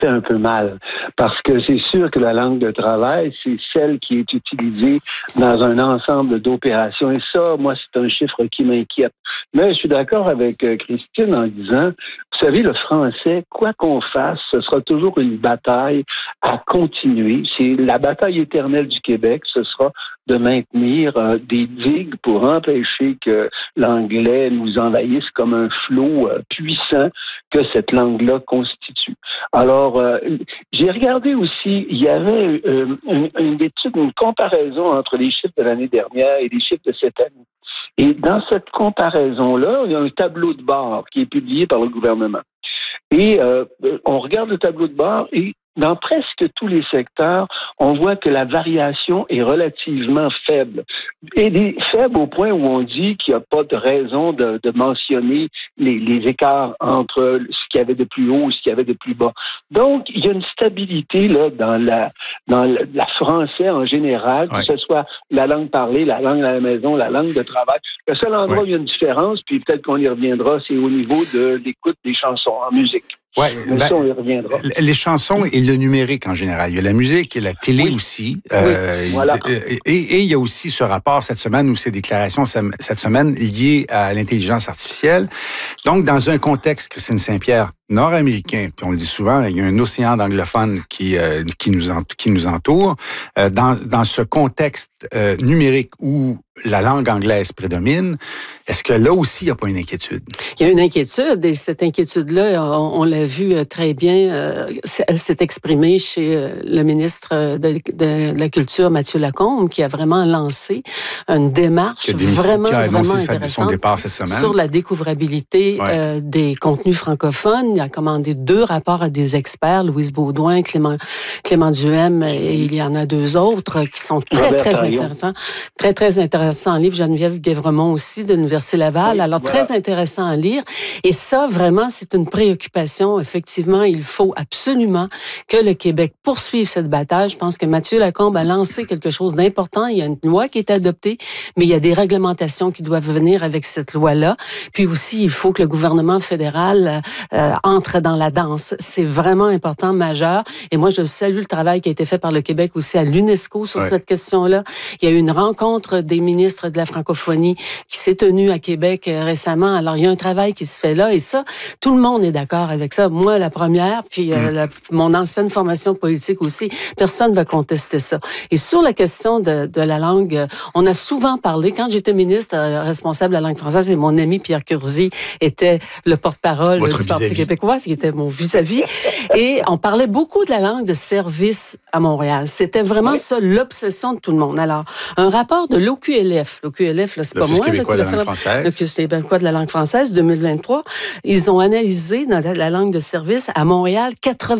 fait un peu mal. Parce que c'est sûr que la langue de travail, c'est celle qui est utilisée dans un ensemble d'opérations. Et ça, moi, c'est un chiffre qui m'inquiète. Mais je suis d'accord avec Christine en disant, vous savez, le français, quoi qu'on fasse, ce sera toujours une bataille à continuer. C'est la bataille éternelle du Québec, ce sera de maintenir des digues pour empêcher que l'anglais nous envahisse comme un flot puissant que cette langue-là constitue. Alors, j'ai regardé aussi, il y avait une étude, une comparaison entre les chiffres de l'année dernière et les chiffres de cette année. Et dans cette comparaison-là, il y a un tableau de bord qui est publié par le gouvernement. Et on regarde le tableau de bord et dans presque tous les secteurs, on voit que la variation est relativement faible. Et faible au point où on dit qu'il n'y a pas de raison de mentionner les écarts entre ce qu'il y avait de plus haut et ce qu'il y avait de plus bas. Donc, il y a une stabilité là dans la français en général, que ce soit la langue parlée, la langue à la maison, la langue de travail. Le seul endroit où il y a une différence, puis peut-être qu'on y reviendra, c'est au niveau de l'écoute des chansons en musique. Oui, ça, on y reviendra. Les chansons et le numérique en général. Il y a la musique et la télé aussi. Voilà. Et il y a aussi ce rapport cette semaine ou ces déclarations cette semaine liées à l'intelligence artificielle. Donc, dans un contexte, Christine Saint-Pierre, nord-américain, puis on le dit souvent, il y a un océan d'anglophones qui nous entoure. Dans ce contexte numérique où la langue anglaise prédomine, est-ce que là aussi, il n'y a pas une inquiétude? Il y a une inquiétude, et cette inquiétude-là, on l'a vu très bien, elle s'est exprimée chez le ministre de la Culture, Mathieu Lacombe, qui a vraiment lancé une démarche vraiment intéressante son départ cette semaine. Sur la découvrabilité des contenus francophones. Il a commandé 2 rapports à des experts, Louise Baudouin, Clément Duhem, et il y en a 2 autres qui sont très intéressants. Très intéressants à lire. Geneviève Guévremont aussi, de l'Université Laval. Très intéressant à lire. Et ça, vraiment, c'est une préoccupation. Effectivement, il faut absolument que le Québec poursuive cette bataille. Je pense que Mathieu Lacombe a lancé quelque chose d'important. Il y a une loi qui est adoptée, mais il y a des réglementations qui doivent venir avec cette loi-là. Puis aussi, il faut que le gouvernement fédéral entre dans la danse. C'est vraiment important, majeur. Et moi, je salue le travail qui a été fait par le Québec aussi à l'UNESCO sur cette question-là. Il y a eu une rencontre des ministres de la francophonie qui s'est tenue à Québec récemment. Alors, il y a un travail qui se fait là. Et ça, tout le monde est d'accord avec ça. Moi, la première, puis mon ancienne formation politique aussi, personne ne va contester ça. Et sur la question de la langue, on a souvent parlé, quand j'étais ministre responsable de la langue française, et mon ami Pierre Curzi était le porte-parole du Parti québécois, qui était mon vis-à-vis. Et on parlait beaucoup de la langue de service à Montréal. C'était vraiment ça, l'obsession de tout le monde. Alors, un rapport de l'OQLF, là, c'est pas moi, le L'Office québécois de la langue française, 2023, ils ont analysé dans la langue de service à Montréal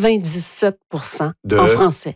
97% en français.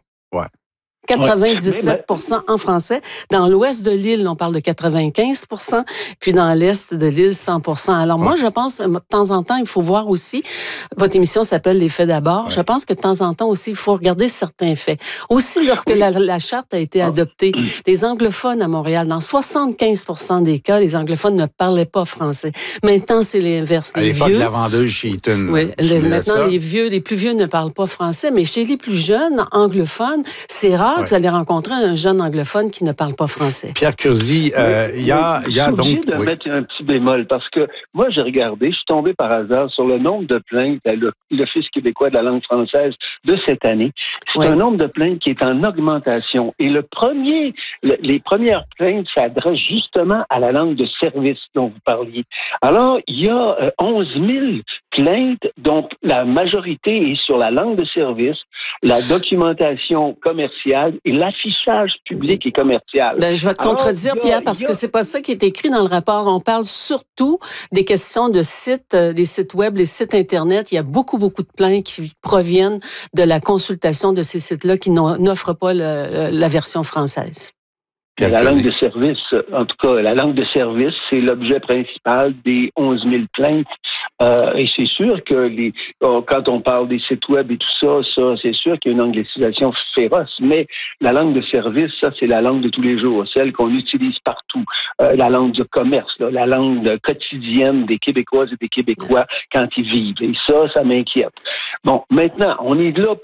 97% en français. Dans l'ouest de l'île, on parle de 95%, puis dans l'est de l'île, 100%. Alors moi, je pense, de temps en temps, il faut voir aussi, votre émission s'appelle « Les faits d'abord », je pense que de temps en temps aussi, il faut regarder certains faits. Aussi, lorsque la charte a été adoptée, les anglophones à Montréal, dans 75% des cas, les anglophones ne parlaient pas français. Maintenant, c'est l'inverse. À l'époque de la vendeuse chez Eaton. Oui, maintenant, les plus vieux ne parlent pas français, mais chez les plus jeunes, anglophones, c'est rare que vous allez rencontrer un jeune anglophone qui ne parle pas français. Pierre Curzi, il y a donc... Je suis obligé de mettre un petit bémol, parce que moi, j'ai regardé, je suis tombé par hasard sur le nombre de plaintes à l'Office québécois de la langue française de cette année. C'est un nombre de plaintes qui est en augmentation. Et les premières plaintes s'adressent justement à la langue de service dont vous parliez. Alors, il y a 11 000 plaintes, dont la majorité est sur la langue de service, la documentation commerciale et l'affichage public et commercial. Je vais te contredire, Pierre, parce que c'est pas ça qui est écrit dans le rapport. On parle surtout des questions de sites, des sites web, les sites Internet. Il y a beaucoup de plaintes qui proviennent de la consultation de ces sites-là qui n'offrent pas la version française. La langue de service, en tout cas, la langue de service, c'est l'objet principal des 11 000 plaintes. Et c'est sûr que quand on parle des sites web et tout ça, c'est sûr qu'il y a une anglicisation féroce. Mais la langue de service, ça, c'est la langue de tous les jours, celle qu'on utilise partout. La langue du commerce, là, la langue quotidienne des Québécoises et des Québécois quand ils vivent. Et ça m'inquiète. Bon, maintenant, on est là